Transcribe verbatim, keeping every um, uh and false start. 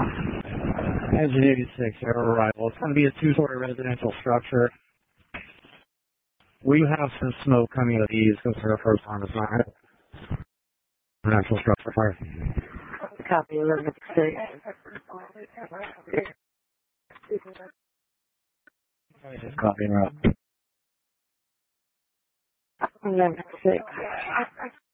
Engine eighty-six, air arrival. It's going to be a two-story residential structure. We have some smoke coming out of these because it's our first time assignment. Residential structure fire. Copy, eleven six. Just copying up. eleven six.